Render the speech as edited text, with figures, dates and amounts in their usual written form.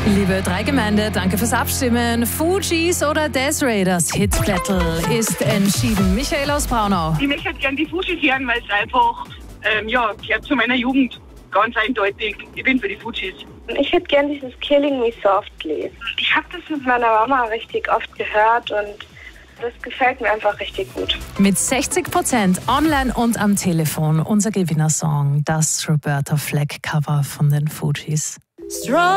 Liebe Dreigemeinde, danke fürs Abstimmen. Fugees oder Des'ree, das Hit Battle ist entschieden. Michael aus Braunau. Ich möchte gerne die Fugees hören, weil es einfach, gehört zu meiner Jugend. Ganz eindeutig. Ich bin für die Fugees. Ich hätte gern dieses Killing Me Softly. Ich habe das mit meiner Mama richtig oft gehört und das gefällt mir einfach richtig gut. Mit 60% online und am Telefon unser Gewinnersong, das Roberta Flack Cover von den Fugees.